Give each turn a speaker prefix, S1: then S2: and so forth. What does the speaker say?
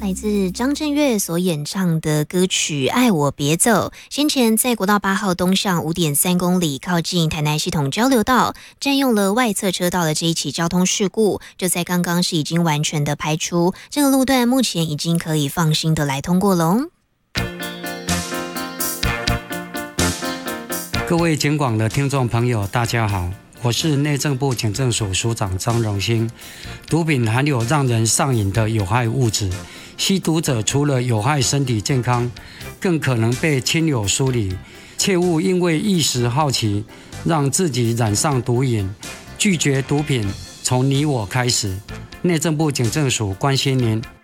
S1: 来自张震岳所演唱的歌曲《爱我别走》。先前在国道8号东向 5.3 公里，靠近台南系统交流道，占用了外侧车道的这一起交通事故，就在刚刚是已经完全的排除，这个路段目前已经可以放心的来通过喽。
S2: 各位警广的听众朋友，大家好。我是内政部警政署署长张荣兴。毒品含有让人上瘾的有害物质，吸毒者除了有害身体健康，更可能被亲友疏离。切勿因为一时好奇，让自己染上毒瘾。拒绝毒品，从你我开始。内政部警政署关心您。